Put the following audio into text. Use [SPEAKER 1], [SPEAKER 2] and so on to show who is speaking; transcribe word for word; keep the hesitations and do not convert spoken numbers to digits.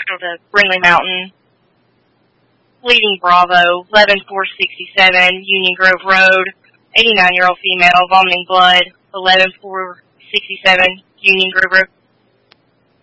[SPEAKER 1] go to Brindley Mountain. Bleeding Bravo, eleven four sixty-seven, Union Grove Road, eighty-nine-year-old female, vomiting blood, eleven four sixty-seven, Union Grove Road.